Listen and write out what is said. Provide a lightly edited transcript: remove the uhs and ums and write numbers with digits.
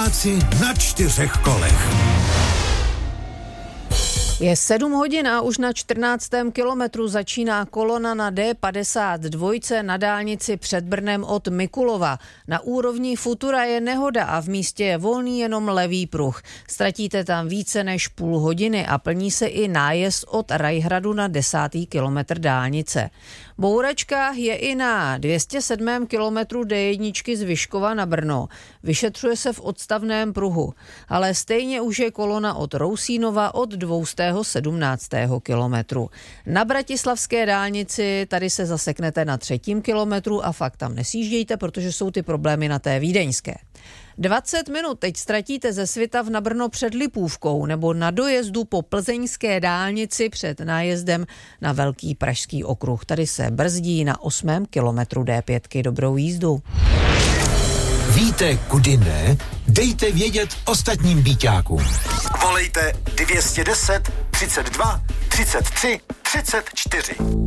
Pražáci na 4 kolech. Je 7 hodin a už na 14. kilometru začíná kolona na D52 na dálnici před Brnem od Mikulova. Na úrovni Futura je nehoda a v místě je volný jenom levý pruh. Ztratíte tam více než půl hodiny a plní se i nájezd od Rajhradu na 10. kilometr dálnice. Bouračka je i na 207. kilometru D1 z Vyškova na Brno. Vyšetřuje se v odstavném pruhu, ale stejně už je kolona od Rousínova od 217. kilometru. Na bratislavské dálnici tady se zaseknete na 3. kilometru a fakt tam nesjíždějte, protože jsou ty problémy na té vídeňské. 20 minut teď ztratíte ze Svitav na Brno před Lipůvkou nebo na dojezdu po plzeňské dálnici před nájezdem na Velký pražský okruh. Tady se brzdí na 8. kilometru D5. Dobrou jízdu. Víte, kudy ne? Dejte vědět ostatním býťákům. Volejte 210 32 33 34.